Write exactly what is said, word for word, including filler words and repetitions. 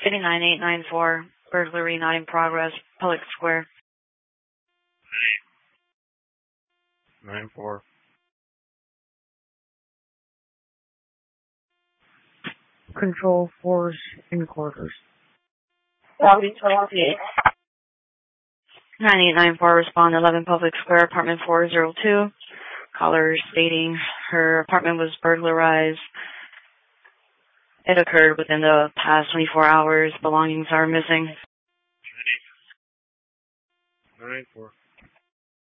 City nine eight nine four, burglary not in progress, public square. nine four. Control force in quarters. nine eight nine four, respond eleven Public Square, apartment four oh two. Caller stating her apartment was burglarized. It occurred within the past twenty-four hours. Belongings are missing. nine four.